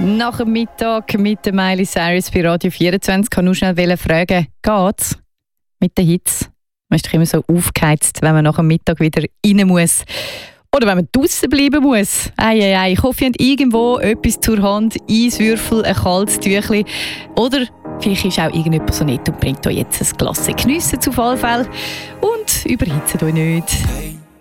Nach dem Mittag mit der Miley Cyrus bei Radio 24 kann ich schnell fragen, geht's mit der Hitze? Man ist doch immer so aufgeheizt, wenn man nach dem Mittag wieder rein muss. Oder wenn man draussen bleiben muss. Ich hoffe, ihr habt irgendwo etwas zur Hand, Eiswürfel, ein kaltes Tüchli. Oder vielleicht ist auch irgendjemand so nett und bringt euch jetzt ein Glas. Geniessen auf alle Fälle und überhitzt euch nicht.